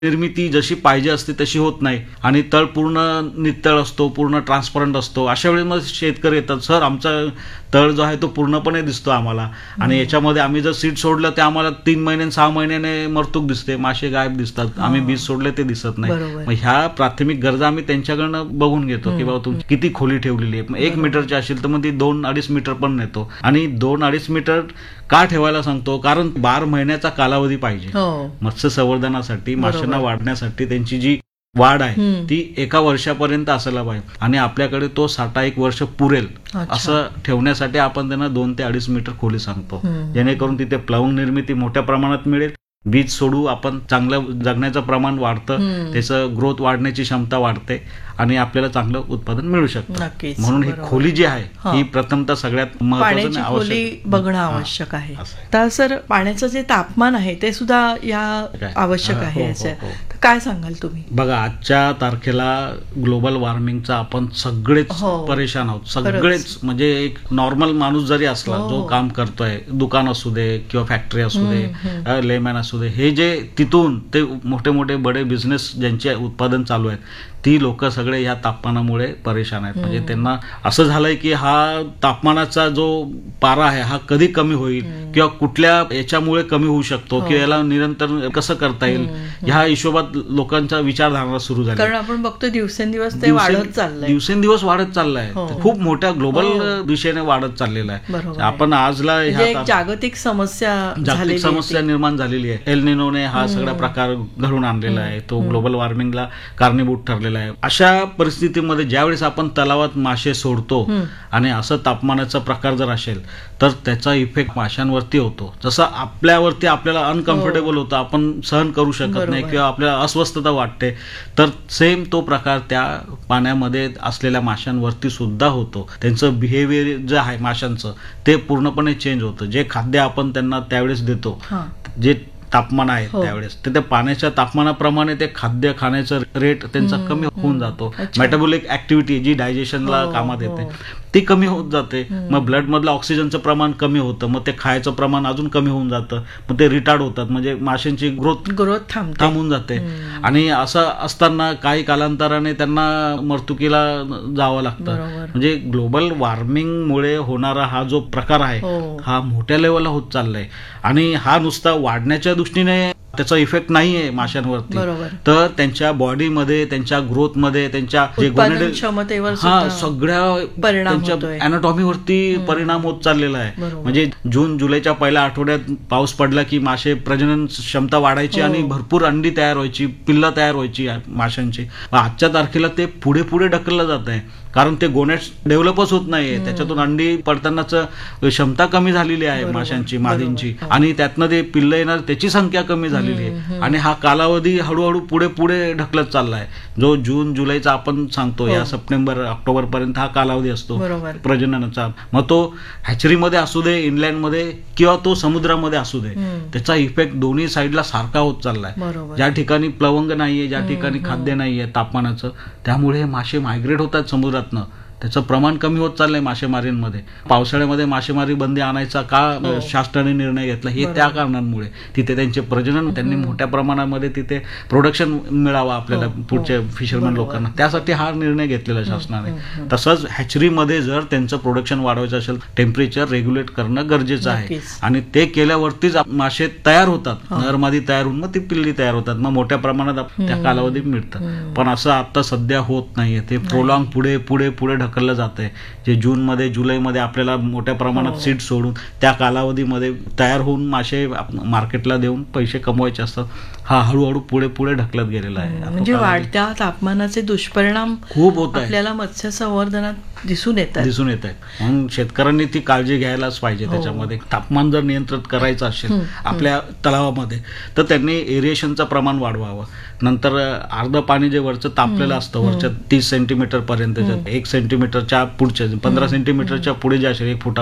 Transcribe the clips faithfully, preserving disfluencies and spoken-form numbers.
निर्मिती जशी पाहिजे असते तशी होत नाही आणि तळ पूर्ण नितळ असतो, पूर्ण ट्रान्सपरंट असतो. अशा वेळी मग शेतकरी येतात, सर आमचा तळ जो आहे तो पूर्णपणे दिसतो आम्हाला आणि याच्यामध्ये आम्ही जर सीड सोडलं ते आम्हाला तीन महिने सहा महिन्याने मरतूक दिसते, मासे गायब दिसतात, आम्ही बीज सोडले ते दिसत नाही. मग ह्या प्राथमिक गरजा आम्ही त्यांच्याकडनं बघून घेतो की बाबा तुमची किती खोली ठेवलेली आहे. एक मीटरची असेल तर मग ती दोन अडीच मीटर पण नेतो. आणि दोन अडीच मीटर का ठेवायला सांगतो, कारण बारा महिन्याचा कालावधी पाहिजे मत्स्य संवर्धनासाठी, माशांना वाढण्यासाठी. त्यांची जी वाढ आहे ती एका वर्षापर्यंत असायला पाहिजे आणि आपल्याकडे तो साठा एक वर्ष पुरेल असं ठेवण्यासाठी आपण त्यांना दोन ते अडीच मीटर खोली सांगतो, जेणेकरून तिथे प्लवंग निर्मिती मोठ्या प्रमाणात मिळेल. बीज सोडू आपण चांगलं जगण्याचं प्रमाण वाढतं, त्याचं ग्रोथ वाढण्याची क्षमता वाढते आणि आपल्याला चांगलं उत्पादन मिळू शकतं. म्हणून ही खोली जी आहे ही प्रथमतः सगळ्यात महत्त्वाचं खोली बघणं आवश्यक आहे. तर सर पाण्याचं जे तापमान आहे ते सुद्धा या आवश्यक आहे, काय सांगाल तुम्ही? बघा, आजच्या तारखेला ग्लोबल वॉर्मिंगचा आपण सगळेच परेशान आहोत, सगळेच. म्हणजे एक नॉर्मल माणूस जरी असला जो काम करतोय, दुकान असू दे किंवा फॅक्टरी असू दे, लेमॅन असू दे, हे जे तिथून ते मोठे मोठे बडे बिझनेस ज्यांचे उत्पादन चालू आहेत ती लोक सगळे या तापमानामुळे परेशान आहेत. म्हणजे त्यांना असं झालंय की हा तापमानाचा जो पारा आहे हा कधी कमी होईल किंवा कुठल्या याच्यामुळे कमी होऊ शकतो किंवा याला निरंतर कसं करता येईल, ह्या हिशोबात लोकांचा विचारधारणा सुरू झाली. कारण आपण बघतो दिवसेंदिवस ते वाढत चाललंय, दिवसेंदिवस वाढत चाललाय, खूप मोठ्या ग्लोबल दिशेने वाढत चाललेला आहे. आपण आजला जागतिक समस्या जागतिक समस्या निर्माण झालेली आहे. एल निनोने हा सगळा प्रकार घडून आणलेला आहे, तो ग्लोबल वॉर्मिंगला कारणीभूत ठरलेला. अशा परिस्थितीमध्ये ज्यावेळेस आपण तलावात मासे सोडतो आणि असं तापमानाचा प्रकार जर असेल तर त्याचा इफेक्ट माशांवरती होतो. जसं आपल्यावरती आपल्याला अनकम्फर्टेबल होतं, आपण सहन करू शकत नाही किंवा आपल्याला अस्वस्थता वाटते, तर सेम तो प्रकार त्या पाण्यामध्ये असलेल्या माशांवरती सुद्धा होतो. त्यांचं बिहेवियर जे आहे माशांचं ते पूर्णपणे चेंज होतं. जे खाद्य आपण त्यांना त्यावेळेस देतो, जे तापमान आहे त्यावेळेस, तर त्या पाण्याच्या तापमानाप्रमाणे ते खाद्य खाण्याचं रेट त्यांचा कमी होऊन जातो. मेटाबॉलिक ऍक्टिव्हिटी जी डायजेशनला कामात येते ती कमी होत जाते. मग ब्लड मधलं ऑक्सिजनचं प्रमाण कमी होतं, मग ते खायचं प्रमाण अजून कमी होऊन जातं, मग ते रिटार्ड होतात, म्हणजे माशांची ग्रोथ ग्रोथ थांबून जाते. आणि असं असताना काही कालांतराने त्यांना मर्तुकीला जावं लागतं. म्हणजे ग्लोबल वॉर्मिंगमुळे होणारा हा जो प्रकार आहे हा मोठ्या लेवलला होत चाललाय आणि हा नुसता वाढण्याच्या दृष्टीने त्याचा इफेक्ट नाहीये माशांवरती, तर त्यांच्या बॉडीमध्ये, त्यांच्या ग्रोथमध्ये, त्यांच्या क्षमतेवर हा सगळ्या त्यांच्या अॅनाटॉमीवरती परिणाम होत चाललेला आहे. म्हणजे जून जुलैच्या पहिल्या आठवड्यात पाऊस पडला की मासे प्रजनन क्षमता वाढायची आणि भरपूर अंडी तयार व्हायची, पिल्ला तयार व्हायची माशांची. आजच्या तारखेला ते पुढे पुढे ढकललं जात आहे, कारण ते गोनेट्स डेव्हलपच होत नाहीये, त्याच्यातून अंडी पडतानाच क्षमता कमी झालेली आहे माशांची, मादींची, आणि त्यातनं ते पिल्लं येणार त्याची संख्या कमी झालेली आहे आणि हा कालावधी हळूहळू पुढे पुढे ढकलत चाललाय. जो जून जुलैचा आपण सांगतो या सप्टेंबर ऑक्टोबर पर्यंत हा कालावधी असतो प्रजननाचा. मग तो हॅचरीमध्ये असू दे, इनलँडमध्ये किंवा तो समुद्रामध्ये असू दे, त्याचा इफेक्ट दोन्ही साईडला सारखा होत चाललाय. ज्या ठिकाणी प्लवंग नाहीये, ज्या ठिकाणी खाद्य नाहीये तापमानाचं, त्यामुळे मासे मायग्रेट होतात समुद्रातनं, त्याचं प्रमाण कमी होत चाललंय मासेमारीमध्ये. पावसाळ्यामध्ये मासेमारी बंदी आणायचा का शासनाने निर्णय घेतला, हे त्या कारणांमुळे. तिथे त्यांचे प्रजनन, त्यांनी मोठ्या प्रमाणामध्ये तिथे प्रोडक्शन मिळावं आपल्याला पुढच्या फिशरमॅन लोकांना, त्यासाठी हा निर्णय घेतलेला शासनाने. तसंच हॅचरीमध्ये जर त्यांचं प्रोडक्शन वाढवायचं असेल, टेम्परेचर रेग्युलेट करणं गरजेचं आहे आणि ते केल्यावरतीच मासे तयार होतात, नरमादी तयार होऊन मग ती पिल्ली तयार होतात, मग मोठ्या प्रमाणात त्या कालावधीत मिळतं. पण असं आता सध्या होत नाहीये, ते प्रोलॉंग पुढे पुढे पुढे ढकललं जातंय. जे जून मध्ये जुलैमध्ये आपल्याला मोठ्या प्रमाणात सीड सोडून त्या कालावधीमध्ये तयार होऊन मासे मार्केटला देऊन पैसे कमवायचे असतात, हा हळूहळू पुढे पुढे ढकलत गेलेला आहे. म्हणजे वाढत्या तापमानाचे दुष्परिणाम खूप होत आहे, आपल्याला मत्स्य संवर्धनात दिसून येत दिसून येत आहे. म्हणून शेतकऱ्यांनी ती काळजी घ्यायलाच पाहिजे. त्याच्यामध्ये तापमान जर नियंत्रित करायचं असेल आपल्या तलावामध्ये तर त्यांनी एरिएशनचं प्रमाण वाढवावं. नंतर अर्ध पाणी जे वरचं तापलेलं असतं, वरच्या तीस सेंटीमीटर पर्यंत, एक सेंटीमीटरच्या पुढच्या पंधरा सेंटीमीटरच्या पुढे जे असेल एक फुटापर्यंत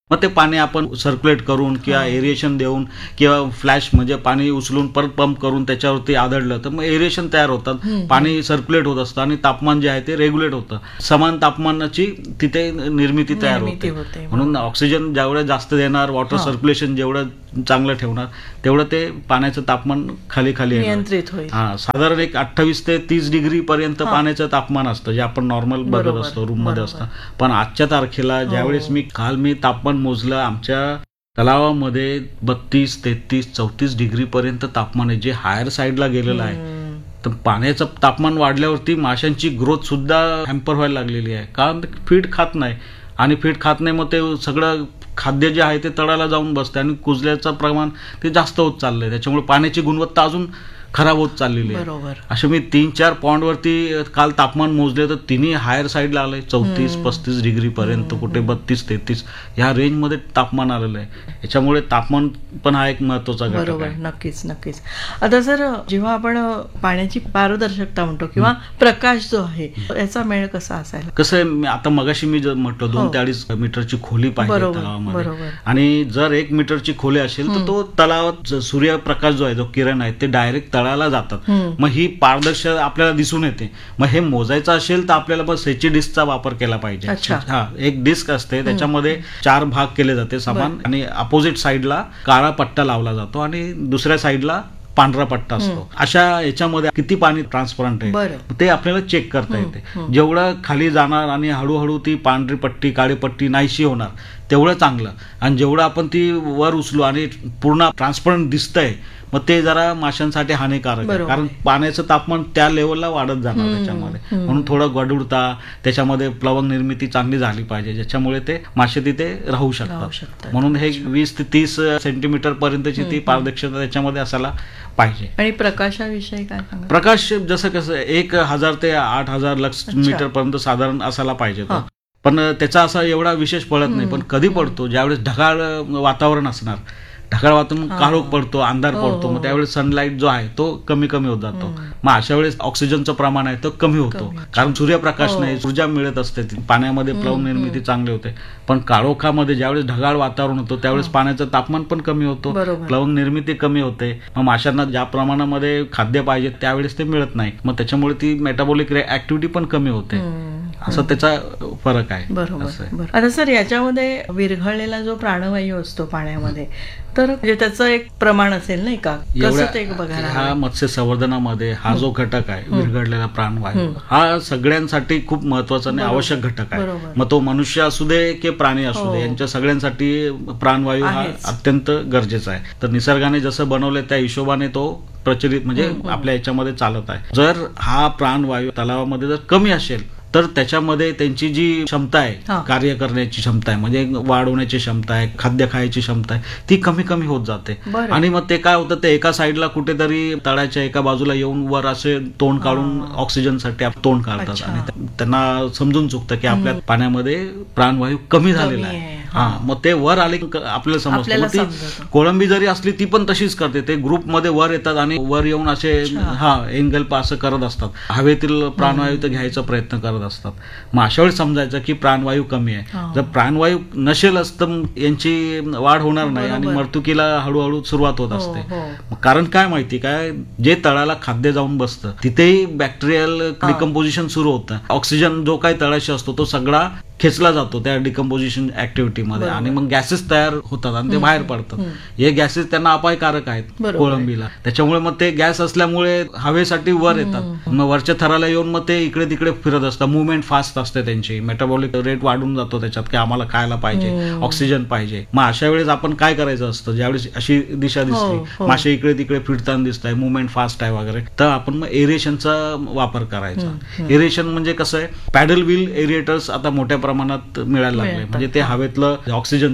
मग ते पाणी आपण सर्क्युलेट करून किंवा एरिएशन देऊन किंवा फ्लॅश म्हणजे पाणी उचलून परत पंप करून त्याच्यावरती आदळलं तर मग एरिएशन तयार होतात, पाणी सर्क्युलेट होत असतं आणि तापमान जे आहे ते रेग्युलेट होतं. समान तापमानाची तिथे निर्मिती तयार होते. म्हणून ऑक्सिजन जेवढं जास्त देणार, वॉटर सर्क्युलेशन जेवढं चांगलं ठेवणार, तेवढं ते पाण्याचं तापमान खाली खाली नियंत्रित होईल. हा, साधारण एक अठ्ठावीस ते तीस डिग्री पर्यंत पाण्याचं तापमान असतं, जे आपण नॉर्मल बघत असतो रूम मध्ये असतं. पण आजच्या तारखेला ज्यावेळेस मी काल मी तापमान मोजलं, आमच्या तलावामध्ये बत्तीस तेहतीस चौतीस डिग्री पर्यंत तापमान आहे, जे हायर साईडला गेलेलं आहे. तर पाण्याचं तापमान वाढल्यावरती माशांची ग्रोथ सुद्धा हॅम्पर व्हायला लागलेली आहे, कारण फीड खात नाही आणि फीड खात नाही मग ते सगळं खाद्य जे आहे ते तळाला जाऊन बसते आणि कुजल्याचं प्रमाण ते जास्त होत चाललंय. त्याच्यामुळे पाण्याची गुणवत्ता अजून खराब होत चाललेली आहे. असे मी तीन चार पॉइंट वरती काल तापमान मोजले तर तिन्ही हायर साईडला आलंय, चौतीस पस्तीस डिग्री पर्यंत, कुठे बत्तीस तेहतीस ह्या रेंजमध्ये तापमान आलेलं आहे. याच्यामुळे तापमान पण हा एक महत्वाचा घटक आहे. नक्कीच नक्कीच. आता सर, जेव्हा आपण पाण्याची पारदर्शकता म्हणतो किंवा प्रकाश जो आहे याचा मेळ कसा असायला? कसं आहे, आता मगाशी मी म्हटलं दोन ते अडीच मीटरची खोली पाहिजे तलावामध्ये, आणि जर एक मीटरची खोली असेल तर तो तलावात सूर्यप्रकाश जो आहे, जो किरण आहे, ते डायरेक्ट तळाला जातात. मग ही पारदर्शक आपल्याला दिसून येते. मग हे मोजायचं असेल तर आपल्याला बस ह्याची डिस्कचा वापर केला पाहिजे. हा, एक डिस्क असते, त्याच्यामध्ये चार भाग केले जाते समान, आणि अपोजिट साईडला काळा पट्टा लावला जातो आणि दुसऱ्या साईडला पांढरा पट्टा असतो. अशा याच्यामध्ये किती पाणी ट्रान्सपरंट आहे ते आपल्याला चेक करता येते. जेवढं खाली जाणार आणि हळूहळू ती पांढरी पट्टी काळी पट्टी नाहीशी होणार तेवढं चांगलं, आणि जेवढं आपण ती वर उचलू आणि पूर्ण ट्रान्सपरंट दिसतंय मग ते जरा माशांसाठी हानिकारक आहे, कारण पाण्याचं तापमान त्या लेवलला वाढत जाणार त्याच्यामध्ये. म्हणून थोडं गडुडता, त्याच्यामध्ये प्लवंग निर्मिती चांगली झाली पाहिजे, ज्याच्यामुळे ते मासे तिथे राहू शकतात. म्हणून हे वीस ते तीस सेंटीमीटर पर्यंतची ती पारदर्शकता त्याच्यामध्ये असायला पाहिजे. आणि प्रकाशाविषयी काय सांगा? प्रकाश जसं कसं एक हजार ते आठ हजार लक्स मीटर पर्यंत साधारण असायला पाहिजे. पण त्याचा असा एवढा विशेष पडत नाही. पण कधी पडतो, ज्यावेळेस ढगाळ वातावरण असणार, ढगाळ वातावरण काळोख पडतो, अंधार पडतो, मग त्यावेळेस सनलाईट जो आहे तो कमी कमी होत जातो. मग अशा वेळेस ऑक्सिजनचं प्रमाण आहे तो कमी होतो, कारण सूर्यप्रकाश नाही, ऊर्जा मिळत असते, पाण्यामध्ये प्लवंग निर्मिती चांगली होते. पण काळोखामध्ये ज्यावेळेस ढगाळ वातावरण होतं त्यावेळेस पाण्याचं तापमान पण कमी होतो, प्लवंग निर्मिती कमी होते. मग माशांना ज्या प्रमाणामध्ये खाद्य पाहिजे त्यावेळेस ते मिळत नाही, मग त्याच्यामुळे ती मेटाबॉलिक ऍक्टिव्हिटी पण कमी होते. असं त्याचा फरक आहे. बरोबर. आता सर, याच्यामध्ये विरघळलेला जो प्राणवायू असतो पाण्यामध्ये, तर त्याचं एक प्रमाण असेल नाही का? कसं ते बघायला? हा मत्स्य संवर्धनामध्ये हा जो घटक आहे विरघळलेला प्राणवायू, हा सगळ्यांसाठी खूप महत्वाचा आणि आवश्यक घटक आहे. मग तो मनुष्य असू दे की प्राणी असू दे, यांच्या सगळ्यांसाठी प्राणवायू हा अत्यंत गरजेचा आहे. तर निसर्गाने जसं बनवलंय त्या हिशोबाने तो प्रचलित म्हणजे आपल्या याच्यामध्ये चालत आहे. जर हा प्राणवायू तलावामध्ये जर कमी असेल तर त्याच्यामध्ये त्यांची जी क्षमता आहे, कार्य करण्याची क्षमता आहे, म्हणजे वाढवण्याची क्षमता आहे, खाद्य खायची क्षमता आहे, ती कमी कमी होत जाते. आणि मग ते काय होतं, ते एका साईडला कुठेतरी तळाच्या एका बाजूला येऊन वर असे तोंड काढून ऑक्सिजनसाठी तोंड काढतात, आणि त्यांना समजून चुकतं की आपल्या पाण्यामध्ये प्राणवायू कमी झालेला आहे. हा, मग ते वर आले आपल्याला समजतं. कोळंबी जरी असली ती पण तशीच करते, ते ग्रुपमध्ये वर येतात आणि वर येऊन असे हा एंगल्प असं करत असतात, हवेतील प्राणवायू तर घ्यायचा प्रयत्न करत असतात. मग अशा वेळी समजायचं की प्राणवायू कमी आहे. जर प्राणवायू नसेलच तर यांची वाढ होणार नाही आणि मर्तुकीला हळूहळू सुरुवात होत असते. कारण काय माहिती काय, जे तळाला खाद्य जाऊन बसतं तिथेही बॅक्टेरियल डिकम्पोजिशन सुरू होतं. ऑक्सिजन जो काही तळाशी असतो तो सगळा खेचला जातो त्या डिकम्पोजिशन ऍक्टिव्हिटीमध्ये, आणि मग गॅसेस तयार होतात आणि ते बाहेर पडतात. हे गॅसेस त्यांना अपायकारक आहेत कोळंबीला. त्याच्यामुळे मग ते गॅस असल्यामुळे हवेसाठी वर येतात, मग वरच्या थराला येऊन मग ते इकडे तिकडे फिरत असतात. मुवमेंट फास्ट असते त्यांची, मेटाबॉलिक रेट वाढून जातो त्याच्यात की आम्हाला खायला पाहिजे, ऑक्सिजन पाहिजे. मग अशा वेळेस आपण काय करायचं असतं, ज्यावेळेस अशी दिशा दिसली, मासे इकडे तिकडे फिरताना दिसत आहे, मुवमेंट फास्ट आहे वगैरे, तर आपण मग एरिएशनचा वापर करायचा. एरिएशन म्हणजे कसं आहे, पॅडल व्हील एरिएटर्स आता मोठ्या प्रमाणात मिळायला लागले. म्हणजे ते हवेतलं ऑक्सिजन जे आहे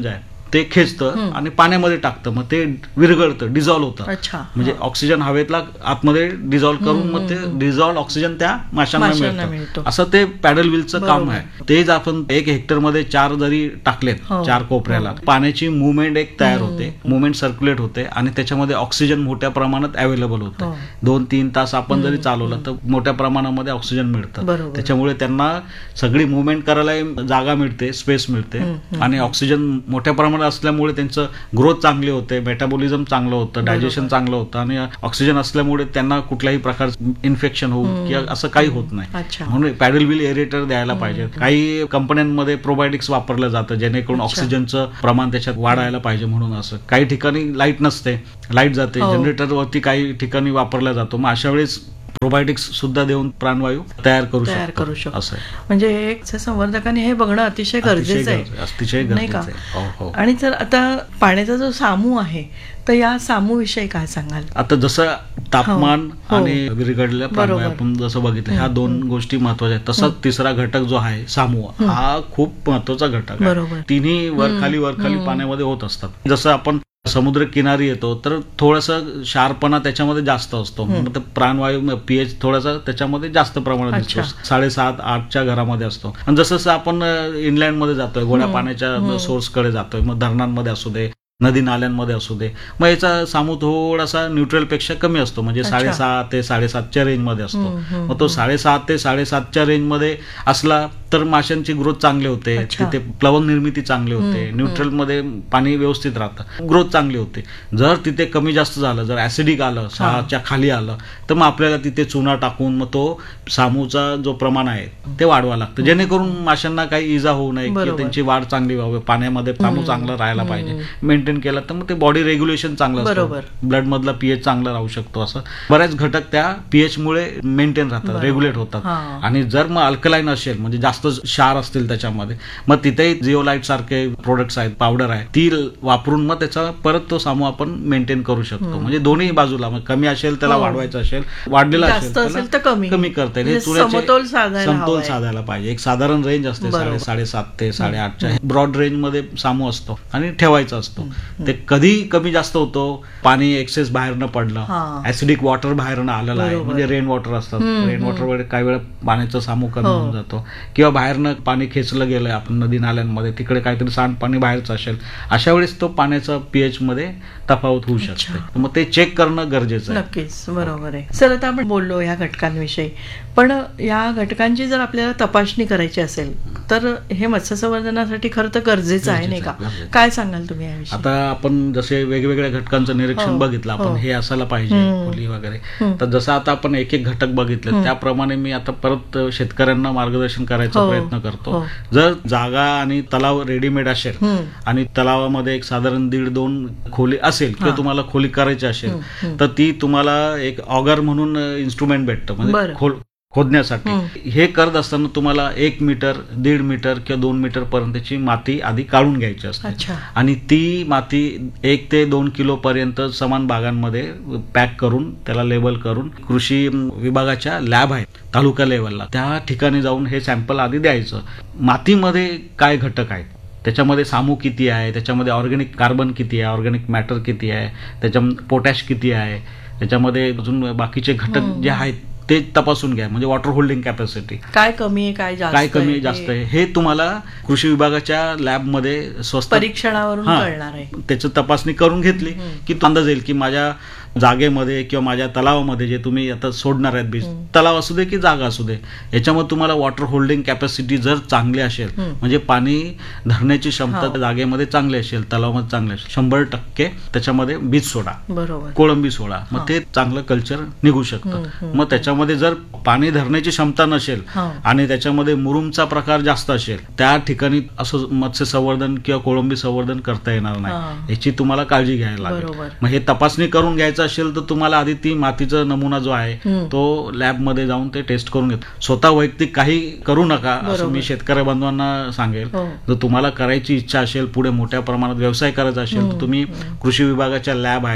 ते खेचतं आणि पाण्यामध्ये टाकतं, मग ते विरघळतं, डिझॉल्व्ह होतं. म्हणजे ऑक्सिजन हवेतला आतमध्ये डिझॉल्व्ह करून मग ते डिझॉल्व्ह ऑक्सिजन त्या माशांना मिळतं. असं ते पॅडल व्हीलचं काम आहे. तेच आपण एक हेक्टर मध्ये चार जरी टाकलेत चार कोपऱ्याला, पाण्याची मुवमेंट एक तयार होते, मुवमेंट सर्क्युलेट होते आणि त्याच्यामध्ये ऑक्सिजन मोठ्या प्रमाणात अवेलेबल होतं. दोन तीन तास आपण जरी चालवलं तर मोठ्या प्रमाणामध्ये ऑक्सिजन मिळतं. त्याच्यामुळे त्यांना सगळी मुवमेंट करायला जागा मिळते, स्पेस मिळते आणि ऑक्सिजन मोठ्या प्रमाणात असल्यामुळे त्यांचं ग्रोथ चांगली होते, मेटाबॉलिझम चांगलं होतं, डायजेशन चांगलं होतं आणि ऑक्सिजन असल्यामुळे त्यांना कुठल्याही प्रकारचं इन्फेक्शन होऊ किंवा असं काही होत नाही. म्हणून पॅडल व्हील एरेटर द्यायला पाहिजे. काही कंपन्यांमध्ये प्रोबायोटिक्स वापरलं जातं जेणेकरून ऑक्सिजनचं प्रमाण त्याच्यात वाढायला पाहिजे म्हणून. असं काही ठिकाणी लाईट नसते, लाईट जाते, जनरेटरवरती काही ठिकाणी वापरला जातो, मग अशा वेळेस प्रोबायोटिक्स सुद्धा देऊन प्राणवायू तयार करू तयार करू शकतो. असं म्हणजे संवर्धकांनी हे बघणं अतिशय गरजेचं आहे, अतिशय नाही का? आणि जर आता पाण्याचा जो सामू आहे तर या सामू विषयी काय सांगाल? आता जसं तापमान आणि विरघळलेल्या प्राणवायू आपण जसं बघितलं, ह्या दोन गोष्टी महत्वाच्या आहेत. तसाच तिसरा घटक जो आहे सामू, हा खूप महत्वाचा घटक आहे. तिन्ही वरखाली वरखाली पाण्यामध्ये होत असतात. जसं आपण समुद्र किनारी येतो तर थोडासा शार्पणा त्याच्यामध्ये जास्त असतो, मग प्राणवायू पीएच थोडासा त्याच्यामध्ये जास्त प्रमाणात दिसतो, साडेसात आठच्या घरामध्ये असतो. आणि जसं जसं आपण इनलँड मध्ये जातोय, गोड्या पाण्याच्या सोर्स कडे जातोय, मग धरणांमध्ये असू दे, नदी नाल्यांमध्ये असू दे, मग याचा सामू थोडासा न्यूट्रल पेक्षा कमी असतो, म्हणजे साडेसहा ते साडेसातच्या रेंजमध्ये असतो. मग तो साडेसात ते साडेसातच्या रेंजमध्ये असला तर माशांची ग्रोथ चांगली होते, तिथे प्लवंग निर्मिती चांगली होते, न्यूट्रल मध्ये पाणी व्यवस्थित राहतं, ग्रोथ चांगली होते. जर तिथे कमी जास्त झालं, जर ऍसिडिक आलं, सहाच्या खाली आलं, तर मग आपल्याला तिथे चुना टाकून मग तो सामूचा जो प्रमाण आहे ते वाढवा लागतं, जेणेकरून माशांना काही इजा होऊ नये किंवा त्यांची वाढ चांगली व्हावी, पाण्यामध्ये सामू चांगला राहायला पाहिजे. मेंटेन केला तर मग ते बॉडी रेग्युलेशन चांगलं असतं, ब्लड मधला पीएच चांगला राहू शकतो. असं बऱ्याच घटक त्या पीएच मुळे मेंटेन राहतात, रेग्युलेट होतात. आणि जर मग अल्कलाईन असेल, म्हणजे जास्त क्षार असतील त्याच्यामध्ये, मग तिथेही जिओलाइट सारखे प्रोडक्ट्स आहेत, पावडर आहे, ती वापरून मग त्याचा परत तो सामू आपण मेंटेन करू शकतो. म्हणजे दोन्ही बाजूला, मग कमी असेल त्याला वाढवायचं असेल, वाढलेला असेल तर कमी करता येईल. समतोल साधायला पाहिजे. एक साधारण रेंज असते साडे साडेसात ते साडेआठच्या ब्रॉड रेंज मध्ये सामू असतो आणि ठेवायचा असतो. ते कधी कमी जास्त होतो, पाणी एक्सेस बाहेर न पडलं, ऍसिडिक वॉटर बाहेर न आलेलं आहे, म्हणजे रेन वॉटर असतात, रेन वॉटर वर काही वेळा पाण्याचा सामू कमी होऊन जातो, किंवा बाहेरनं पाणी खेचलं गेलंय आपण नदी नाल्यांमध्ये, तिकडे काहीतरी सांडपाणी बाहेरचं असेल, अशा वेळेस तो पाण्याचा पीएच मध्ये तफावत होऊ शकते. मग ते चेक करणं गरजेचं आहे. नक्कीच, बरोबर आहे सर. आता आपण बोललो या घटकांविषयी, पण या घटकांची जर आपल्याला तपासणी करायची असेल तर हे मत्स्य संवर्धनासाठी खरं तर गरजेचं आहे, नाही का? काय सांगाल तुम्ही याविषयी? आता आपण जसे वेगवेगळ्या घटकांचं निरीक्षण बघितलं आपण, हे असायला पाहिजे खोली वगैरे, तर जसं आता आपण एक एक घटक बघितले त्याप्रमाणे मी आता परत शेतकऱ्यांना मार्गदर्शन करायचा प्रयत्न करतो. जर जागा आणि तलाव रेडीमेड असेल आणि तलावामध्ये एक साधारण दीड दोन खोली असेल किंवा तुम्हाला खोली करायची असेल, तर ती तुम्हाला एक ऑगर म्हणून इन्स्ट्रुमेंट भेटतं, म्हणजे खोल खोदण्यासाठी. हे करत असताना तुम्हाला एक मीटर दीड मीटर किंवा दोन मीटर पर्यंतची माती आधी काढून घ्यायची असते आणि ती माती एक ते दोन किलो पर्यंत समान भागांमध्ये पॅक करून त्याला लेबल करून कृषी विभागाच्या लॅब आहेत तालुका लेवलला, त्या ठिकाणी जाऊन हे सॅम्पल आधी द्यायचं. मातीमध्ये काय घटक आहेत, त्याच्यामध्ये सामू किती आहे, त्याच्यामध्ये ऑर्गॅनिक कार्बन किती आहे, ऑर्गॅनिक मॅटर किती आहे, त्याच्यामध्ये पोटॅश किती आहे, त्याच्यामध्ये अजून बाकीचे घटक जे आहेत ते तपासून घ्या. म्हणजे वॉटर होल्डिंग कॅपॅसिटी काय कमी आहे, काय काय कमी आहे, जास्त आहे, हे तुम्हाला कृषी विभागाच्या लॅबमध्ये स्वस्त परीक्षणावरून कळणार आहे. त्याची तपासणी करून घेतली की अंदाज येईल की माझ्या जागेमध्ये किंवा माझ्या तलावामध्ये जे तुम्ही आता सोडणार आहेत बीज, तलाव असू दे की जागा असू दे, याच्यामध्ये तुम्हाला वॉटर होल्डिंग कॅपॅसिटी जर चांगली असेल, म्हणजे पाणी धरण्याची क्षमता जागेमध्ये चांगली असेल, तलावामध्ये चांगली असेल, शंभर टक्के त्याच्यामध्ये बीज सोडा, बरोबर, कोळंबी सोडा, मग ते चांगलं कल्चर निघू शकतं. मग त्याच्यामध्ये जर पाणी धरण्याची क्षमता नसेल आणि त्याच्यामध्ये मुरुमचा प्रकार जास्त असेल, त्या ठिकाणी असं मत्स्य संवर्धन किंवा कोळंबी संवर्धन करता येणार नाही, याची तुम्हाला काळजी घ्यायला लागेल. मग हे तपासणी करून घ्यायचं असेल तर तुम्हाला आधी ती मातीचा नमुना जो आहे तो लॅब मध्ये जाऊन ते टेस्ट करून घेतो. स्वतः वैयक्तिक काही करू नका असं मी शेतकरी बांधवांना सांगेल. जर तुम्हाला करायची इच्छा असेल, पुढे मोठ्या प्रमाणात व्यवसाय करायचा असेल, तर तुम्ही कृषी विभागाच्या लॅब आहेत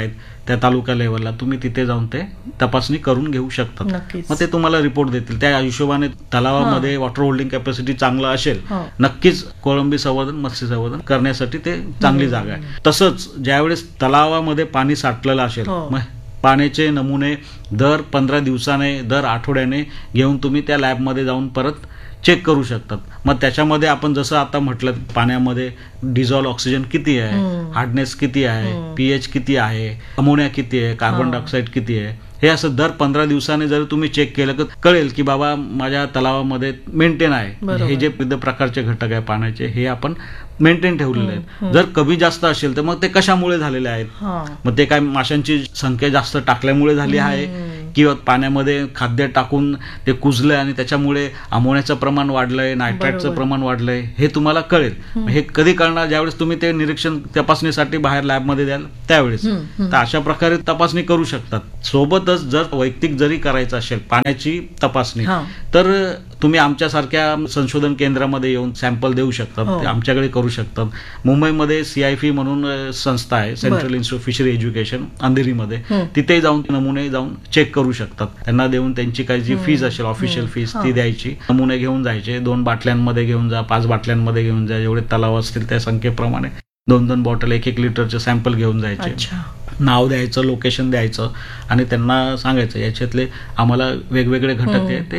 त्या तालुका लेवलला, तुम्ही तिथे जाऊन ते तपासणी करून घेऊ शकतात. मग ते तुम्हाला रिपोर्ट देतील. त्या हिशोबाने तलावामध्ये वॉटर होल्डिंग कॅपॅसिटी चांगलं असेल, नक्कीच कोळंबी संवर्धन, मत्स्य संवर्धन करण्यासाठी ते चांगली जागा आहे. तसंच ज्यावेळेस तलावामध्ये पाणी साठलेलं असेल, मग पाण्याचे नमुने दर पंधरा दिवसाने, दर आठवड्याने घेऊन तुम्ही त्या लॅबमध्ये जाऊन परत चेक करू शकतात. मग त्याच्यामध्ये आपण जसं आता म्हटलं, पाण्यामध्ये डिझॉल्व ऑक्सिजन किती आहे, हार्डनेस किती आहे, पीएच किती आहे, अमोनिया किती आहे, कार्बन डायऑक्साईड किती आहे, हे असं दर पंधरा दिवसाने जर तुम्ही चेक केलं तर कळेल की बाबा माझ्या तलावामध्ये मेंटेन आहे. हे जे विविध प्रकारचे घटक आहे पाण्याचे, हे आपण मेंटेन ठेवलेले आहेत. जर कमी जास्त असेल तर मग ते कशामुळे झालेले आहेत, मग ते काय माशांची संख्या जास्त टाकल्यामुळे झाली आहे, किंवा पाण्यामध्ये खाद्य टाकून ते कुजलंय आणि त्याच्यामुळे अमोनियाचं प्रमाण वाढलंय, नायट्राईटचं प्रमाण वाढलंय, हे तुम्हाला कळेल. हे कधी कळणार, ज्यावेळेस तुम्ही ते निरीक्षण तपासणीसाठी बाहेर लॅबमध्ये द्याल त्यावेळेस. तर अशा प्रकारे तपासणी करू शकतात. सोबतच जर वैयक्तिक जरी करायचं असेल पाण्याची तपासणी, तर तुम्ही आमच्यासारख्या संशोधन केंद्रामध्ये येऊन सॅम्पल देऊ शकतात, आमच्याकडे करू शकतात. मुंबईमध्ये सीआयफी म्हणून संस्था आहे, सेंट्रल इन्स्टिट्यूट फिशरी एज्युकेशन, अंधेरीमध्ये, तिथे जाऊन नमुने जाऊन चेक करू शकतात. त्यांना देऊन त्यांची काही जी फीज असेल, ऑफिशियल फीज, ती द्यायची. नमुने घेऊन जायचे, दोन बाटल्यांमध्ये घेऊन जा, पाच बाटल्यांमध्ये घेऊन जा, जेवढे तलाव असतील त्या संख्येप्रमाणे दोन दोन बॉटल, एक एक लिटरचे सॅम्पल घेऊन जायचे. नाव द्यायचं, लोकेशन द्यायचं आणि त्यांना सांगायचं याच्यातले आम्हाला वेगवेगळे घटक आहे ते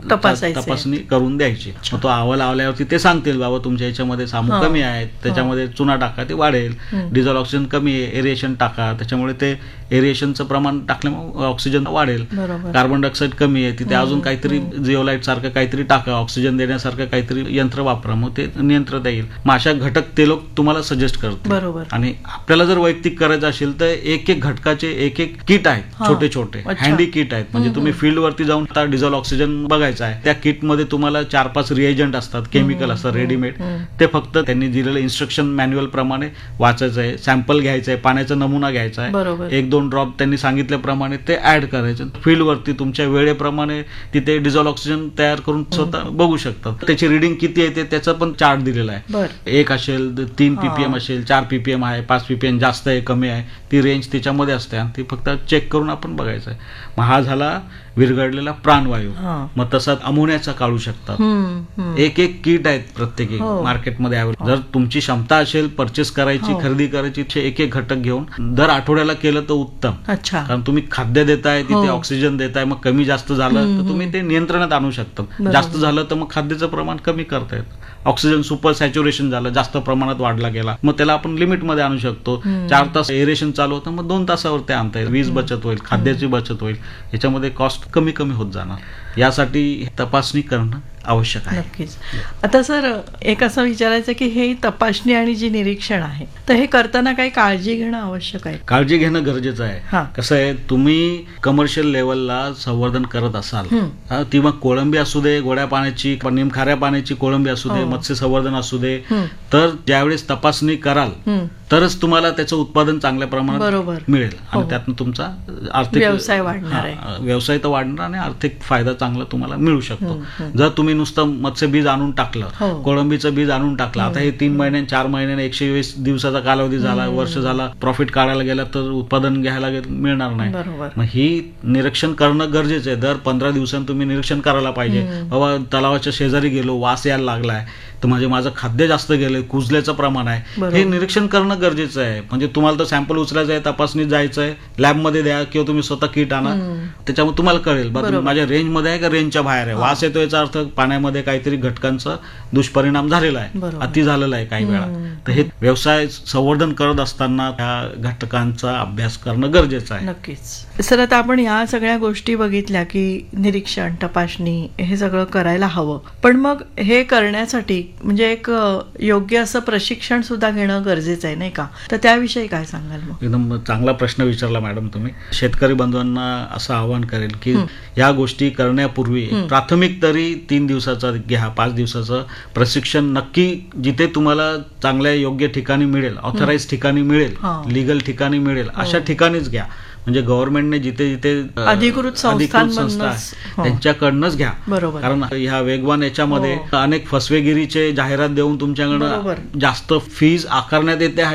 तपासणी करून द्यायची. मग तो अहवाल आल्यावरती ते सांगतील बाबा तुमच्या याच्यामध्ये सामू कमी आहेत, त्याच्यामध्ये चुना टाका ते वाढेल, डिझॉल्व ऑक्सिजन कमी आहे, एरिएशन टाका, त्याच्यामुळे ते एरिएशनचं प्रमाण टाकल्यामुळे ऑक्सिजन वाढेल. कार्बन डायऑक्साईड कमी आहे, तिथे अजून काहीतरी जिओलाइट सारखं काहीतरी टाका, ऑक्सिजन देण्यासारखं काहीतरी यंत्र वापरा, मग ते नियंत्रण येईल. मग अशा घटक ते लोक तुम्हाला सजेस्ट करतात. आणि आपल्याला जर वैयक्तिक करायचं असेल तर एक एक घटकाचे एक एक किट आहेत, छोटे छोटे हँडी किट आहेत. म्हणजे तुम्ही फील्ड वरती जाऊन आता डिझॉल्व ऑक्सिजन बघायचं आहे, त्या किट मध्ये तुम्हाला चार पाच रिएजंट असतात, केमिकल असतात रेडीमेड. ते फक्त त्यांनी दिलेलं इन्स्ट्रक्शन मॅन्युअल प्रमाणे वाचायचं आहे, सॅम्पल घ्यायचं आहे, पाण्याचा नमुना घ्यायचा आहे, एक दोन ड्रॉप त्यांनी सांगितल्याप्रमाणे ते ऍड करायचं. फील्ड वरती तुमच्या वेळेप्रमाणे तिथे डिझॉल्व ऑक्सिजन तयार करून स्वतः बघू शकतात. त्याची रिडिंग किती आहे त्याचा पण चार्ट दिलेला आहे. एक असेल, तीन पीपीएम असेल, चार पीपीएम आहे, पाच पीपीएम जास्त आहे, कमी आहे, ती रेंज त्याच्यामध्ये असते आणि ती फक्त चेक करून आपण बघायचं आहे. मग हा झाला विरघडलेला प्राणवायू. मग तसाच अमोनियाचा काढू शकतात. एक एक किट आहेत प्रत्येकी मार्केटमध्ये अवेलेबल. जर तुमची क्षमता असेल परचेस करायची, खरेदी करायची, एक एक घटक घेऊन दर आठवड्याला केलं तर उत्तम. कारण तुम्ही खाद्य देताय, तिथे ऑक्सिजन देताय, मग कमी जास्त झालं तर तुम्ही ते नियंत्रणात आणू शकता. जास्त झालं तर मग खाद्याचं प्रमाण कमी करता येतं. ऑक्सिजन सुपर सॅच्युरेशन झालं, जास्त प्रमाणात वाढला गेला, मग त्याला आपण लिमिटमध्ये आणू शकतो. चार तास एरेशन चालू होतं, मग दोन तासावर ते आणता येईल. वीज बचत होईल, खाद्याची बचत होईल, याच्यामध्ये कॉस्ट कमी कमी होत जाणार. यासाठी तपासणी करणं आवश्यक आहे. नक्कीच. आता सर एक असं विचारायचं की हे तपासणी आणि जी निरीक्षण आहे, तर हे करताना काही काळजी घेणं आवश्यक आहे? काळजी घेणं गरजेचं आहे. कसं आहे, तुम्ही कमर्शियल लेवलला संवर्धन करत असाल, ती मग कोळंबी असू दे, गोड्या पाण्याची, निमखाऱ्या पाण्याची कोळंबी असू दे, मत्स्य संवर्धन असू दे, तर ज्यावेळेस तपासणी कराल तरच तुम्हाला त्याचं उत्पादन चांगल्या प्रमाणात मिळेल आणि त्यातून तुमचा आर्थिक व्यवसाय वाढणार आहे. व्यवसाय तर वाढणार आणि आर्थिक फायदा चांगला तुम्हाला मिळू शकतो. जर तुम्ही नुसतं मत्स्य बीज आणून टाकलं, कोळंबीचं बीज आणून टाकलं, आता हे तीन महिन्यां चार महिन्याने एकशे वीस दिवसाचा कालावधी झाला, वर्ष झाला, प्रॉफिट काढायला गेला तर उत्पादन घ्यायला मिळणार नाही. मग ही निरीक्षण करणं गरजेचं आहे. दर पंधरा दिवसांनी तुम्ही निरीक्षण करायला पाहिजे. बाबा तलावाच्या शेजारी गेलो, वास यायला लागलाय, तर म्हणजे माझं खाद्य जास्त गेलंय, कुजल्याचं प्रमाण आहे, हे निरीक्षण करणं गरजेचं आहे. म्हणजे तुम्हाला तर सॅम्पल उचलायचं आहे, तपासणीत जायचं आहे, लॅबमध्ये द्या किंवा तुम्ही स्वतः किट आणा, त्याच्यामुळे तुम्हाला कळेल माझ्या रेंजमध्ये आहे का रेंजच्या बाहेर आहे. वास येतो याचा अर्थ पाण्यामध्ये काहीतरी घटकांचा दुष्परिणाम झालेला आहे, अति झालेला आहे काही वेळा. तर हे व्यवसाय संवर्धन करत असताना त्या घटकांचा अभ्यास करणं गरजेचं आहे. नक्कीच. सर आता आपण या सगळ्या गोष्टी बघितल्या की निरीक्षण, तपासणी हे सगळं करायला हवं, पण मग हे करण्यासाठी म्हणजे एक योग्य असं प्रशिक्षण सुद्धा घेणं गरजेचं आहे, नाही का? तर त्याविषयी काय सांगाल? मग एकदम चांगला प्रश्न विचारला मॅडम तुम्ही. शेतकरी बंधूंना असं आवाहन करेल की या गोष्टी करण्यापूर्वी प्राथमिक तरी तीन दिवसाचा घ्या, पाच दिवसाचं प्रशिक्षण नक्की जिथे तुम्हाला चांगल्या योग्य ठिकाणी मिळेल, ऑथराइज ठिकाणी मिळेल, लिगल ठिकाणी मिळेल, अशा ठिकाणीच घ्या. म्हणजे गव्हर्नमेंटने जिथे जिथे अधिकृत संस्था त्यांच्याकडनंच घ्या. कारण ह्या वेगवान याच्यामध्ये अनेक फसवेगिरीचे जाहिरात देऊन तुमच्याकडनं जास्त फीज आकारण्यात येते आहे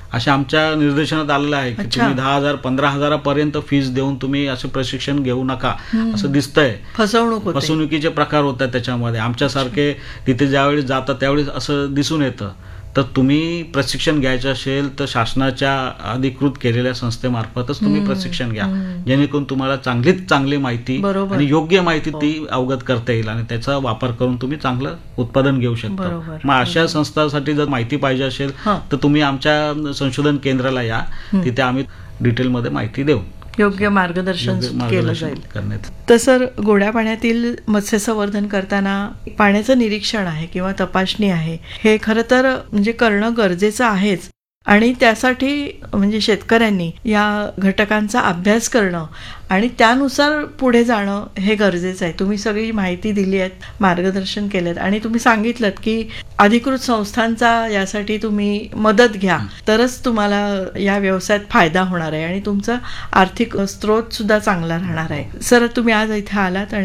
अशा आमच्या निर्देशनात आलेलं आहे की तुम्ही दहा हजार पंधरा हजारापर्यंत फीस देऊन तुम्ही असं प्रशिक्षण घेऊ नका असं दिसतंय. फसवणूक फसवणुकीचे प्रकार होतात त्याच्यामध्ये. आमच्यासारखे तिथे ज्यावेळी जातात त्यावेळी असं दिसून येतं. तर तुम्ही प्रशिक्षण घ्यायचं असेल तर शासनाच्या अधिकृत केलेल्या संस्थेमार्फतच तुम्ही प्रशिक्षण घ्या, जेणेकरून तुम्हाला चांगलीच चांगली माहिती आणि योग्य माहिती ती अवगत करता येईल आणि त्याचा वापर करून तुम्ही चांगलं उत्पादन घेऊ शकता. मग अशा संस्थांसाठी जर माहिती पाहिजे असेल तर तुम्ही आमच्या संशोधन केंद्राला या, तिथे आम्ही डिटेलमध्ये माहिती देऊ, योग्य मार्गदर्शन केलं जाईल. तर सर, गोड्या पाण्यातील मत्स्यसंवर्धन करताना पाण्याचं निरीक्षण आहे किंवा तपासणी आहे हे खरं तर म्हणजे करणं गरजेचं आहेच. आणि त्यासाठी म्हणजे शेतकऱ्यांनी या घटकांचा अभ्यास करणं आणि त्यानुसार पुढे जाणं हे गरजेचं आहे. तुम्ही सगळी माहिती दिली आहेत, मार्गदर्शन केलेत आणि तुम्ही सांगितलं की अधिकृत संस्थांचा यासाठी तुम्ही मदत घ्या, तरच तुम्हाला या व्यवसायात फायदा होणार आहे आणि तुमचा आर्थिक स्रोत सुद्धा चांगला राहणार आहे. सर, तुम्ही आज इथे आलात आणि